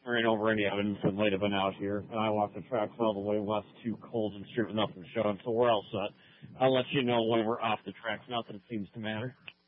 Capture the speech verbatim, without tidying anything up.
There ain't over any evidence that might have been out here. And I walked the tracks all the way west to Coles and Street with nothing showing, so we're all set. I'll let you know when we're off the tracks. Not that it seems to matter.